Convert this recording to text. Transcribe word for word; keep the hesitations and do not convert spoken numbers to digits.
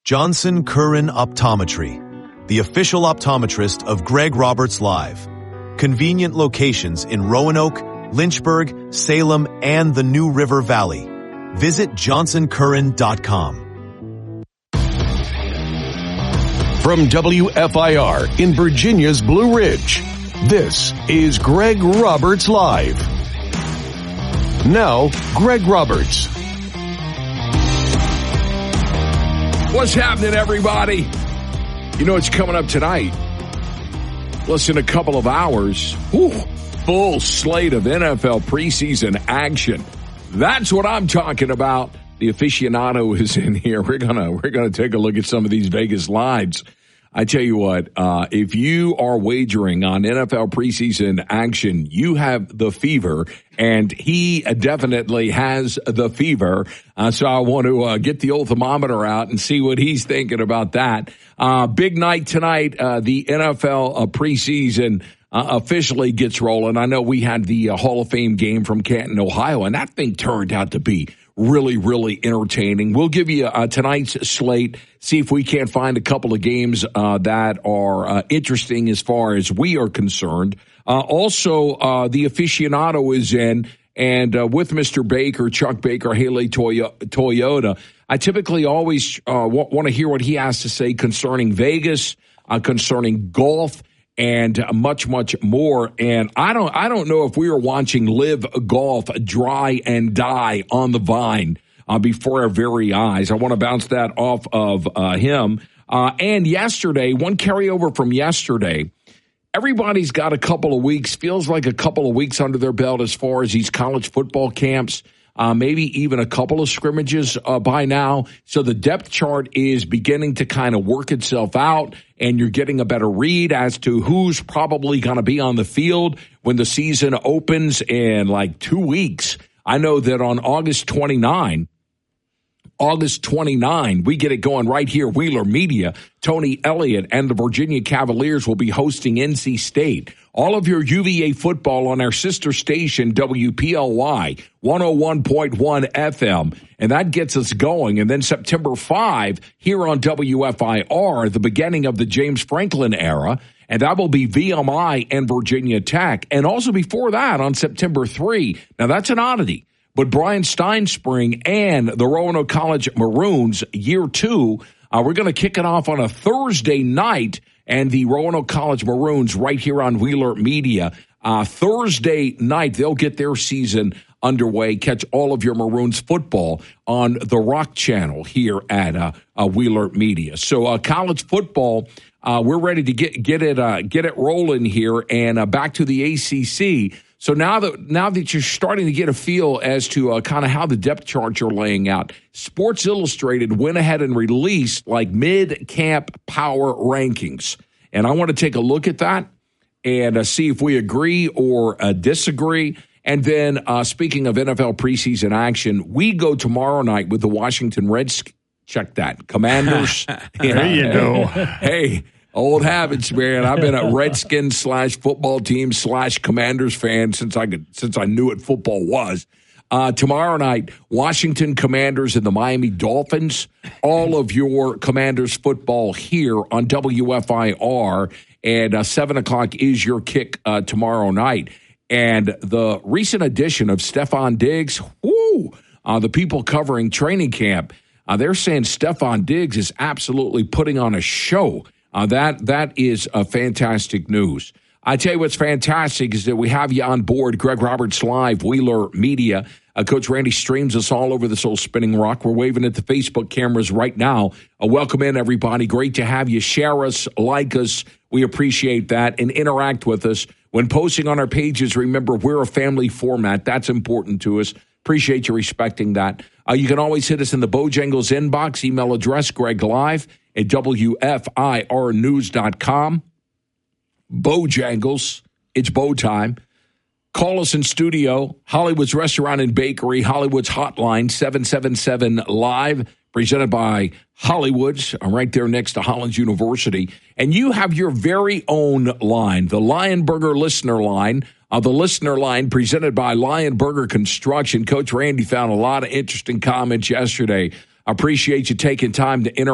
Johnson Curran Optometry, the official optometrist of Greg Roberts Live. Convenient locations in Roanoke, Lynchburg, Salem, and the New River Valley. Visit johnson curran dot com. From W F I R in Virginia's Blue Ridge, this is Greg Roberts Live. Now, Greg Roberts. What's happening, everybody? You know what's coming up tonight? Less than a couple of hours. Whew, full slate of N F L preseason action. That's what I'm talking about. The aficionado is in here. We're gonna we're gonna take a look at some of these Vegas lines. I tell you what, uh, if you are wagering on N F L preseason action, you have the fever, and he definitely has the fever. Uh, so I want to uh, get the old thermometer out and see what he's thinking about that. Uh, big night tonight. Uh, the N F L uh, preseason uh, officially gets rolling. I know we had the uh, Hall of Fame game from Canton, Ohio, and that thing turned out to be really, really entertaining. We'll give you uh, tonight's slate, see if we can't find a couple of games uh, that are uh, interesting as far as we are concerned. Uh, also, uh, the aficionado is in, and uh, with Mister Baker, Chuck Baker, Haley Toy- Toyota, I typically always uh, w- want to hear what he has to say concerning Vegas, uh, concerning golf, and much, much more. And I don't I don't know if we were watching Live Golf dry and die on the vine uh, before our very eyes. I want to bounce that off of uh, him. Uh, and yesterday, one carryover from yesterday, everybody's got a couple of weeks, feels like a couple of weeks under their belt as far as these college football camps. Uh, maybe even a couple of scrimmages uh, by now. So the depth chart is beginning to kind of work itself out, and you're getting a better read as to who's probably going to be on the field when the season opens in like two weeks. I know that on August twenty-ninth, August twenty-ninth, we get it going right here, Wheeler Media. Tony Elliott and the Virginia Cavaliers will be hosting N C State. All of your U V A football on our sister station, W P L Y, one oh one point one F M, and that gets us going. And then September fifth, here on W F I R, the beginning of the James Franklin era, and that will be V M I and Virginia Tech. And also before that, on September third, now that's an oddity, but Brian Steinspring and the Roanoke College Maroons, year two, uh, we're going to kick it off on a Thursday night, and the Roanoke College Maroons right here on Wheeler Media. Uh, Thursday night, they'll get their season underway. Catch all of your Maroons football on the Rock Channel here at uh, uh, Wheeler Media. So uh, college football, uh, we're ready to get get it uh, get it rolling here, and uh, back to the A C C. So now that now that you're starting to get a feel as to uh, kind of how the depth charts are laying out, Sports Illustrated went ahead and released like mid-camp power rankings. And I want to take a look at that and uh, see if we agree or uh, disagree. And then uh, speaking of N F L preseason action, we go tomorrow night with the Washington Redskins. Check that. Commanders. There you go. Hey. Old habits, man. I've been a Redskins slash football team slash Commanders fan since I could, since I knew what football was. Uh, tomorrow night, Washington Commanders and the Miami Dolphins. All of your Commanders football here on W F I R, and uh, seven o'clock is your kick uh, tomorrow night. And the recent addition of Stephon Diggs, whoo, uh, the people covering training camp, uh, they're saying Stephon Diggs is absolutely putting on a show. Uh, that that is uh, fantastic news. I tell you what's fantastic is that we have you on board, Greg Roberts Live, Wheeler Media. Uh, Coach Randy streams us all over this old spinning rock. We're waving at the Facebook cameras right now. Uh, welcome in, everybody. Great to have you. Share us, like us. We appreciate that, and interact with us. When posting on our pages, remember, we're a family format. That's important to us. Appreciate you respecting that. Uh, you can always hit us in the Bojangles inbox, email address, Greg Live at W F I R news dot com. Bojangles, it's bow time. Call us in studio, Hollywood's Restaurant and Bakery, Hollywood's Hotline, seven seven seven live, presented by Hollywood's, right there next to Hollins University. And you have your very own line, the Lion Burger listener line. Uh, the listener line presented by Lion Burger Construction. Coach Randy found a lot of interesting comments yesterday. I appreciate you taking time to interact.